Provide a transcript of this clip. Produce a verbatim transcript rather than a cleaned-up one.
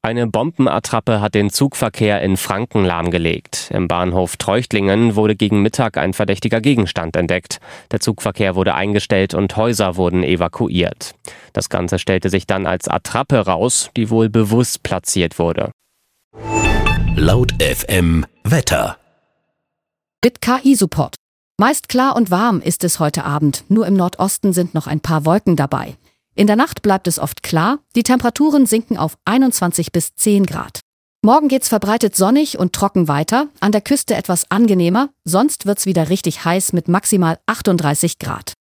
Eine Bombenattrappe hat den Zugverkehr in Franken lahmgelegt. Im Bahnhof Treuchtlingen wurde gegen Mittag ein verdächtiger Gegenstand entdeckt. Der Zugverkehr wurde eingestellt und Häuser wurden evakuiert. Das Ganze stellte sich dann als Attrappe raus, die wohl bewusst platziert wurde. Laut F M Wetter. Mit K I-Support. Meist klar und warm ist es heute Abend. Nur im Nordosten sind noch ein paar Wolken dabei. In der Nacht bleibt es oft klar, die Temperaturen sinken auf einundzwanzig bis zehn Grad. Morgen geht's verbreitet sonnig und trocken weiter, an der Küste etwas angenehmer, sonst wird's wieder richtig heiß mit maximal achtunddreißig Grad.